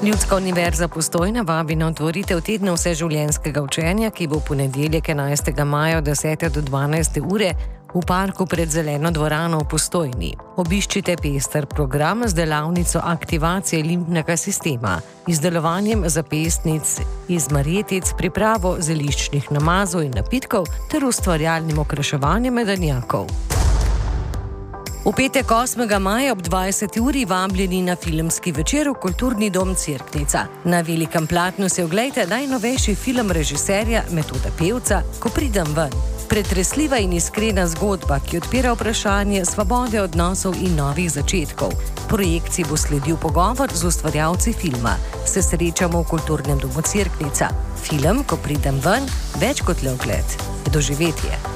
Ljudska univerza Postojna vabi na otvoritev tedna vseživljenjskega učenja, ki bo v ponedeljek 11. maja od 10. do 12. ure v parku pred Zeleno dvorano v Postojni. Obiščite pester program z delavnico aktivacije limbnega sistema, izdelovanjem zapestnic iz marjetic, pripravo zeliščnih namazov in napitkov ter ustvarjalnim okraševanjem medenjakov. V petek 8. maja ob 20. uri vabljeni na filmski večer v Kulturni dom Cerknica. Na velikem platnu se oglejte najnovejši film režiserja Metoda Pevca, Ko pridem ven. Pretresljiva in iskrena zgodba, ki odpira vprašanje svobode odnosov in novih začetkov. Projekciji bo sledil pogovor z ustvarjalci filma. Se srečamo v Kulturnem domu Cerknica. Film Ko pridem ven, več kot le ogled. Doživetje.